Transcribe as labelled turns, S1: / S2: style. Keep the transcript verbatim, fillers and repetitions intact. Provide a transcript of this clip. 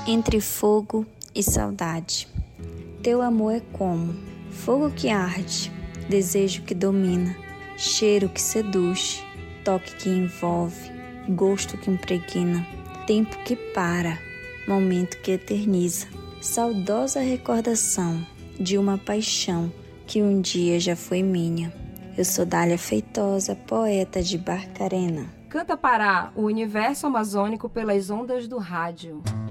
S1: Entre fogo e saudade. Teu amor é como fogo que arde, desejo que domina, cheiro que seduz, toque que envolve, gosto que impregna, tempo que para, momento que eterniza, saudosa recordação de uma paixão que um dia já foi minha. Eu sou Dália Feitosa, poeta de Barcarena.
S2: Canta Pará, o universo amazônico pelas ondas do rádio.